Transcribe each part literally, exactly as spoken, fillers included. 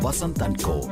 Vasanth and கோ.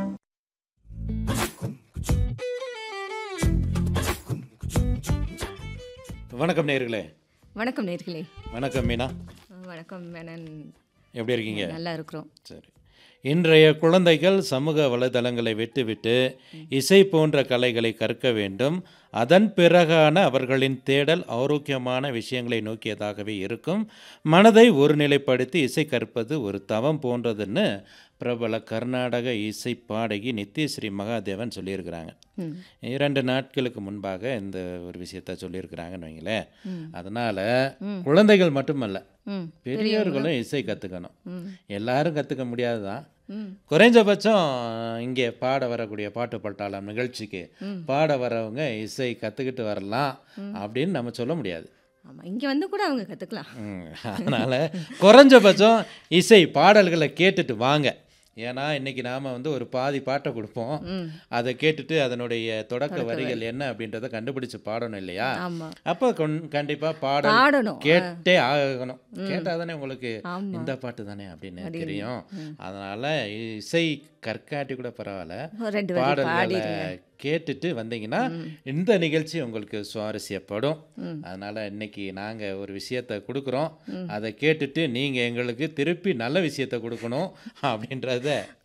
வணக்கம் நேயர்களே. வணக்கம் நேயர்களே. வணக்கம் மீனா. வணக்கம் மேனன். எப்படி இருக்கீங்க? நல்லா இருக்கிறோம். சரி. இன்றைய குழந்தைகள் சமூக வலைதளங்களை விட்டுவிட்டு இசை போன்ற கலைகளை கற்க வேண்டும். அதன் பிறகான அவர்களின் தேடல் ஆரோக்கியமான விஷயங்களை நோக்கியதாகவே இருக்கும். மனதை ஒருநிலைப்படுத்தி இசை கற்பது ஒரு தவம் போன்றதுன்னு பிரபல கர்நாடக இசை பாடகி நித்யஸ்ரீ மகாதேவன் சொல்லியிருக்கிறாங்க. இரண்டு நாட்களுக்கு முன்பாக இந்த ஒரு விஷயத்த சொல்லியிருக்கிறாங்கன்னு வைங்களேன். அதனால் குழந்தைகள் மட்டுமல்ல, பெரியவர்களும் இசை கற்றுக்கணும். எல்லாரும் கற்றுக்க முடியாது தான். குறைஞ்சபட்சம் இங்கே பாட வரக்கூடிய பாட்டு பட்டாளம் நிகழ்ச்சிக்கு பாட வரவங்க இசை கற்றுக்கிட்டு வரலாம் அப்படின்னு நம்ம சொல்ல முடியாது. ஆமாம், இங்கே வந்து கூட அவங்க கற்றுக்கலாம். அதனால் குறைஞ்சபட்சம் இசை பாடல்களை கேட்டுட்டு வாங்க. ஏன்னா இன்றைக்கி நாம் வந்து ஒரு பாதி பாட்டை கொடுப்போம், அதை கேட்டுட்டு அதனுடைய தொடக்க வரிகள் என்ன அப்படின்றத கண்டுபிடிச்சு பாடணும் இல்லையா? அப்போ கண்டிப்பாக பாடல் கேட்டே ஆகணும். கேட்டால் தானே உங்களுக்கு இந்த பாட்டு தானே அப்படின்னு தெரியும். அதனால் இசை கற்காட்டி கூட பரவாயில்ல, பாடல்களை கேட்டுட்டு வந்தீங்கன்னா இந்த நிகழ்ச்சி உங்களுக்கு சுவாரஸ்யப்படும். அதனால் இன்னைக்கு நாங்கள் ஒரு விஷயத்தை கொடுக்குறோம், அதை கேட்டுட்டு நீங்கள் எங்களுக்கு திருப்பி நல்ல விஷயத்தை கொடுக்கணும் அப்படின்றத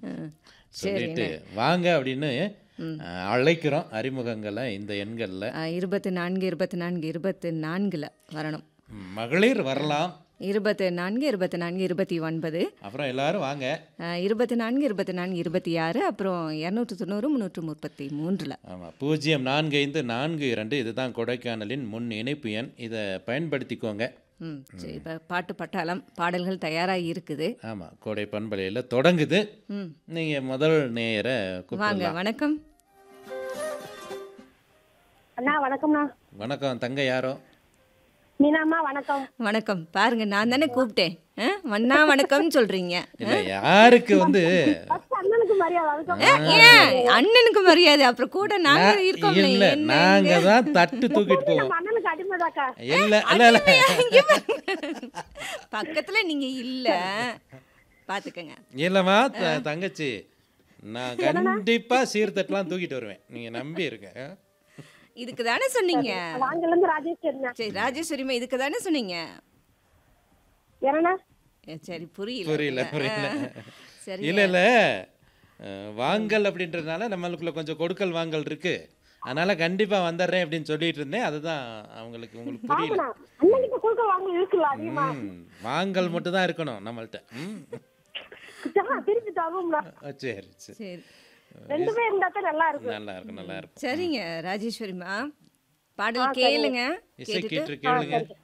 சொல்லிட்டு வாங்க அப்படின்னு அழைக்கிறோம். அறிமுகங்களை இந்த எண்களில் இருபத்தி நான்கு இருபத்தி நான்கு இருபத்தி நான்கில் வரணும். மகளிர் வரலாம். இருபத்தி நான்கு இருபத்தி நான்கு இருபத்தி ஒன்பது, அப்புறம் எல்லாரும் வாங்க. இருபத்தி நான்கு இருபத்தி நான்கு இருபத்தி ஆறு, அப்புறம் இரநூற்றி தொண்ணூறு முந்நூற்று முப்பத்தி மூன்றில். ஆமாம், பூஜ்ஜியம் நான்கு ஐந்து நான்கு இரண்டு இதுதான் கொடைக்கானலின் முன் இணைப்பு எண். இதை பயன்படுத்திக்கோங்க. ம் சரி, இப்போ பாட்டு பட்டாளம் பாடல்கள் தயாராக இருக்குது. ஆமாம், கோடை பண்பலையில் தொடங்குது. ம் நீங்கள் முதல் நேயரை வாங்க. வணக்கம். அண்ணா வணக்கம்ண்ணா. வணக்கம் தங்க. யாரோ? மீனாம்மா வணக்கம். வணக்கம். பாருங்க, நான் தானே கூப்பிட்டேன். வண்ணா வணக்கம்னு சொல்றீங்க. இல்லை, யாருக்கு வந்து அண்ணனுக்கு மரியாதை. ஏன் அண்ணனுக்கு மரியாதை? அப்புறம் கூட நாங்க இருக்கோம். இல்ல, நாங்க தான் தட்டு தூக்கிட்டு போவோம். அண்ணனுக்கு அடிமைதாக்கா. இல்ல இல்ல இல்ல, பக்கத்துல நீங்க இல்ல, பாத்துக்கங்க. இல்லம்மா தங்கச்சி, நான் கண்டிப்பா சீர்தட்டலாம் தூக்கிட்டு வருவேன், நீங்க நம்பி இருக்க. இதுக்கு தானே சொன்னீங்க? சரி ராஜேஸ்வரிமா, இதுக்கு தானே சொன்னீங்க? சரி, புரியல புரியல புரியல. சரி, இல்ல இல்ல, வாங்கல் அப்படின்றதுனால நம்மளுக்குள்ள கொஞ்சம் கொடுக்கல் வாங்கல் இருக்கு. அதனால கண்டிப்பா வந்துடுறேன் அப்படின்னு சொல்லிட்டு இருந்தேன். அதுதான் அவங்களுக்கு உங்களுக்கு புரியல. வாங்கல் மட்டும் தான் இருக்கணும் நம்மள்ட்ட. சரி சரி, நல்லா இருக்கும் நல்லா இருக்கும் நல்லா இருக்கும். சரிங்க ராஜேஸ்வரிமா, பாடல் கேளுங்க. இசை கேட்டு கேளுங்க.